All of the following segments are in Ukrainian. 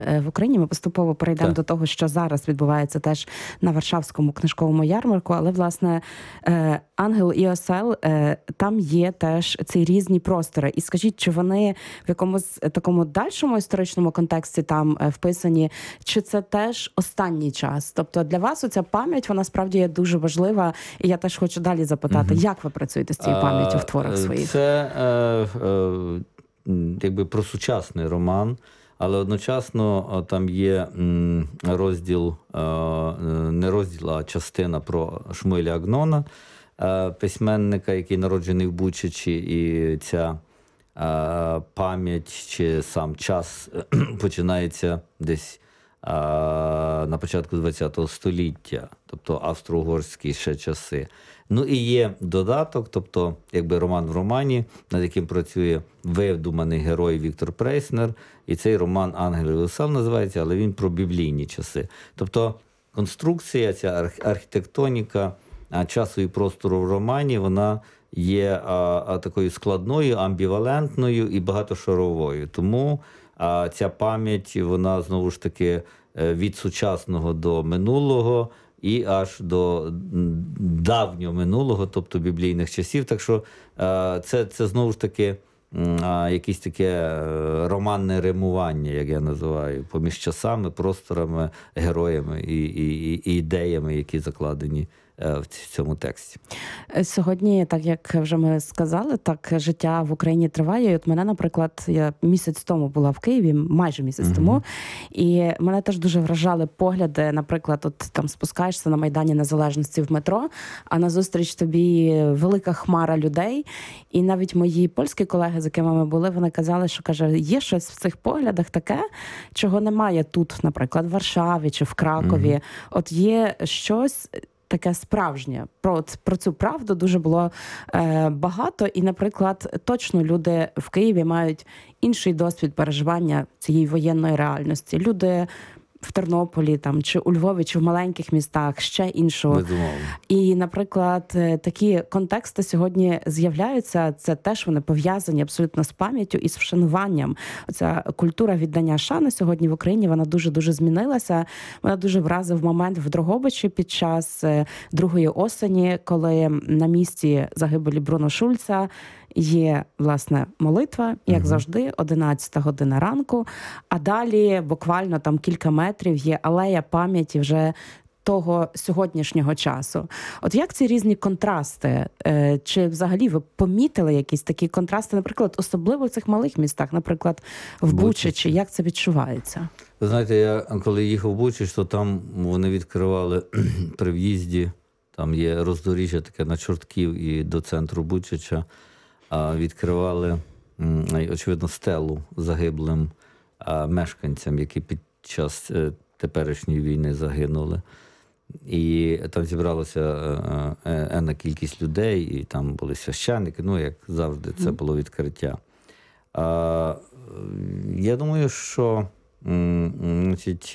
в Україні. Ми поступово перейдемо до того, що зараз відбувається теж на Варшавському книжковому ярмарку. Але, власне, «Ангел і осел», там є теж ці різні простори. І скажіть, чи вони в якомусь такому дальшому історичному контексті там вписані, чи це теж останній час? Тобто для вас оця пам'ять, вона справді є дуже важлива. І я теж хочу далі запитати, як ви працюєте з цією пам'яттю в творах своїх? Це якби про сучасний роман. Але одночасно там є розділ, не розділ, а частина про Шмуеля Агнона, письменника, який народжений в Бучачі, і ця пам'ять чи сам час починається десь на початку ХХ століття, тобто австро-угорські ще часи. Ну і є додаток, тобто якби роман в романі, над яким працює видуманий герой Віктор Прейснер, і цей роман «Ангел і осел» називається, але він про біблійні часи. Тобто конструкція, ця архітектоніка часу і простору в романі, вона є такою складною, амбівалентною і багатошаровою. Тому ця пам'ять, вона знову ж таки від сучасного до минулого і аж до давнього минулого, тобто біблійних часів. Так що це знову ж таки якесь таке романне римування, як я називаю, поміж часами, просторами, героями і ідеями, які закладені в цьому тексті. Сьогодні, так як вже ми сказали, так життя в Україні триває. І от мене, наприклад, я місяць тому була в Києві, майже місяць тому, і мене теж дуже вражали погляди. Наприклад, от там спускаєшся на Майдані Незалежності в метро, а назустріч тобі велика хмара людей. І навіть мої польські колеги, з якими ми були, вони казали, що, каже, є щось в цих поглядах таке, чого немає тут, наприклад, в Варшаві чи в Кракові. От є щось таке справжнє. Про цю правду дуже було багато. І, наприклад, точно люди в Києві мають інший досвід переживання цієї воєнної реальності. Люди в Тернополі, там, чи у Львові, чи в маленьких містах, ще іншого. Безумовно. І, наприклад, такі контексти сьогодні з'являються, це теж вони пов'язані абсолютно з пам'яттю і з вшануванням. Оця культура віддання шани сьогодні в Україні, вона дуже-дуже змінилася. Вона дуже вразив момент в Дрогобичі під час другої осені, коли на місці загибелі Бруно Шульца є, власне, молитва, як завжди, 11 година ранку, а далі буквально там кілька метрів є алея пам'яті вже того сьогоднішнього часу. От як ці різні контрасти? Чи взагалі ви помітили якісь такі контрасти, наприклад, особливо в цих малих містах, наприклад, в Бучачі? Як це відчувається? Ви знаєте, я коли їхав в Бучач, то там вони відкривали при в'їзді, там є роздоріжжя таке на Чортків і до центру Бучача, відкривали, очевидно, стелу загиблим мешканцям, які під час теперішньої війни загинули. І там зібралася енна кількість людей, і там були священники, ну, як завжди, це було відкриття. Я думаю, що значить,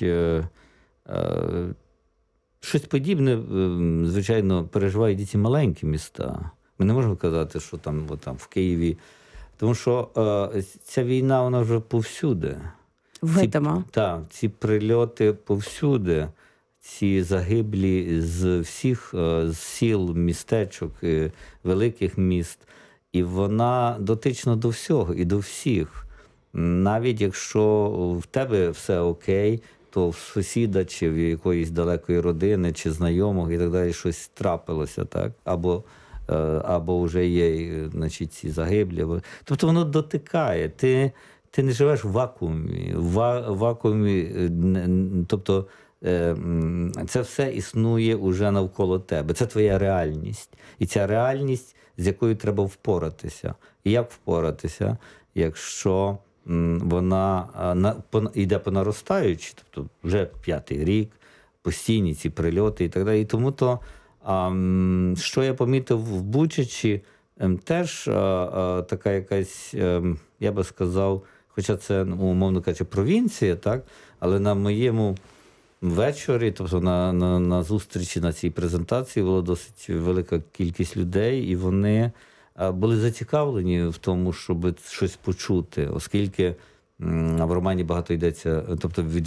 щось подібне, звичайно, переживають і ці маленькі міста. Ми не можемо казати, що там в Києві, тому що ця війна, вона вже повсюди. Видимо. Так, ці прильоти повсюди, ці загиблі з всіх сіл, містечок, великих міст. І вона дотична до всього і до всіх. Навіть якщо в тебе все окей, то в сусіда чи в якоїсь далекої родини, чи знайомого і так далі щось трапилося, так? Або вже є, значить, ці загиблі. Тобто воно дотикає. Ти не живеш в вакуумі. Тобто це все існує уже навколо тебе. Це твоя реальність. І ця реальність, з якою треба впоратися. І як впоратися, якщо вона йде по наростаючій, тобто вже 5-й рік, постійні ці прильоти і так далі. І тому-то, що я помітив в Бучачі, теж така якась, я би сказав, хоча це, умовно кажучи, провінція, так? Але на моєму вечорі, тобто на зустрічі, на цій презентації була досить велика кількість людей, і вони були зацікавлені в тому, щоб щось почути, оскільки в романі багато йдеться, тобто